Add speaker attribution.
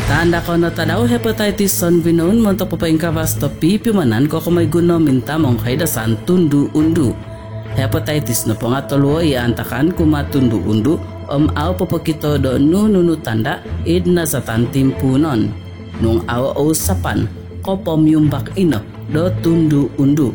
Speaker 1: Tanda ko na tadaw hepatitis son binon montok papaingkawas to pipimanan ko kumay guno mintamong kaidasan tundu undu. Hepatitis no pangatolo iantakan kumatundu undu aw papakito do nunu tanda idna sa tantimpunon. Nung aw sapan kopom yumbak ino do tundu undu.